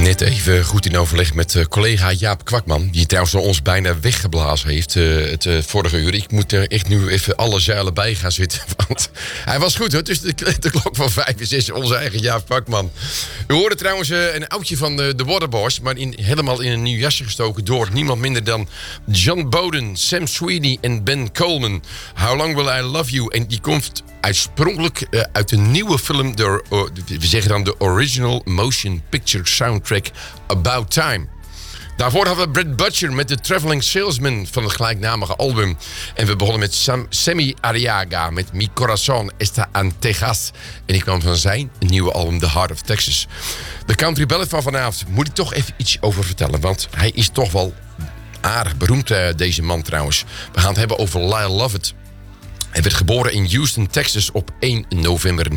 Net even goed in overleg met collega Jaap Kwakman. Die trouwens ons bijna weggeblazen heeft het vorige uur. Ik moet er echt nu even alle zeilen bij gaan zitten. Want hij was goed hoor. Tussen de klok van 5 en 6. Onze eigen Jaap Kwakman. U hoorde trouwens een oudje van de Waterboys. Maar helemaal in een nieuw jasje gestoken door niemand minder dan John Bowden, Sam Sweeney en Ben Coleman. How Long Will I Love You? En die komt oorspronkelijk uit de nieuwe film, we zeggen dan de Original Motion Picture Soundtrack About Time. Daarvoor hadden we Brett Butcher met The Traveling Salesman van het gelijknamige album. En we begonnen met Sammy Arriaga met Mi Corazón Está en Texas. En ik kwam van zijn nieuwe album The Heart of Texas. De country ballad van vanavond moet ik toch even iets over vertellen. Want hij is toch wel aardig beroemd, deze man trouwens. We gaan het hebben over Lyle Lovett. Hij werd geboren in Houston, Texas op 1 november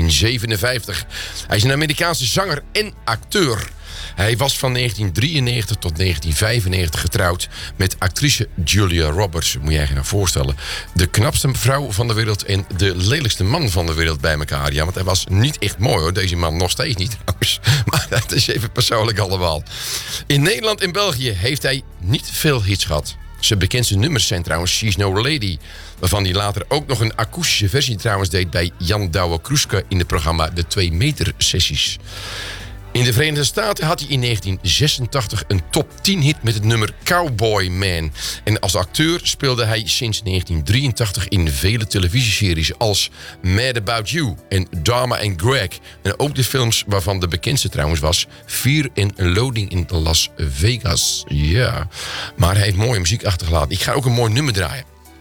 1957. Hij is een Amerikaanse zanger en acteur. Hij was van 1993 tot 1995 getrouwd met actrice Julia Roberts. Moet je je nou voorstellen. De knapste vrouw van de wereld en de lelijkste man van de wereld bij elkaar. Ja, want hij was niet echt mooi hoor. Deze man nog steeds niet trouwens. Maar dat is even persoonlijk allemaal. In Nederland en België heeft hij niet veel hits gehad. Zijn bekendste nummers zijn trouwens She's No Lady, waarvan hij later ook nog een akoestische versie trouwens deed bij Jan Douwe Kroeske in het programma De 2 Meter Sessies. In de Verenigde Staten had hij in 1986 een top 10 hit met het nummer Cowboy Man. En als acteur speelde hij sinds 1983 in vele televisieseries als Mad About You en Dharma and Greg. En ook de films waarvan de bekendste trouwens was Fear and Loading in Las Vegas. Ja, maar hij heeft mooie muziek achtergelaten. Ik ga ook een mooi nummer draaien.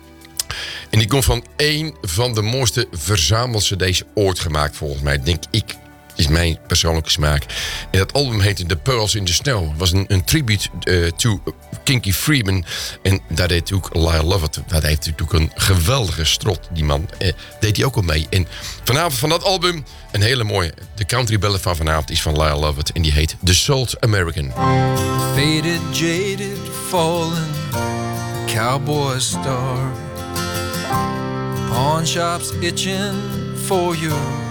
En die komt van één van de mooiste verzamel-cd's ooit gemaakt volgens mij, denk ik. Is mijn persoonlijke smaak. En dat album heette The Pearls in the Snow. Het was een tribute to Kinky Freeman. En daar deed ook Lyle Lovett. Dat heeft natuurlijk een geweldige strot, die man. Deed hij ook al mee. En vanavond van dat album, een hele mooie. De country ballad van vanavond is van Lyle Lovett. En die heet The Salt American. Faded, jaded, fallen, cowboy star. Pawn shops itching for your